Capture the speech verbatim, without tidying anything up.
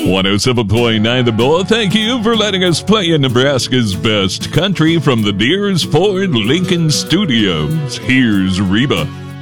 one oh seven point nine The Bull, thank you for letting us play in Nebraska's best country from the Deers Ford Lincoln Studios. Here's Reba.